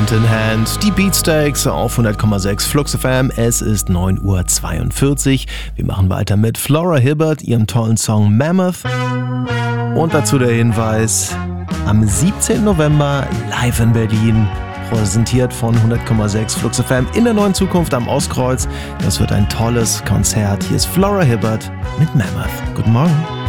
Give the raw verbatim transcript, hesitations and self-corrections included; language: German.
Hand in Hand, die Beatsteaks auf hundert Komma sechs Flux F M. Es ist neun Uhr zweiundvierzig. Wir machen weiter mit Flora Hibbert, ihrem tollen Song Mammoth. Und dazu der Hinweis, am siebzehnten November live in Berlin, präsentiert von hundert Komma sechs Flux F M in der neuen Zukunft am Ostkreuz. Das wird ein tolles Konzert. Hier ist Flora Hibbert mit Mammoth. Guten Morgen.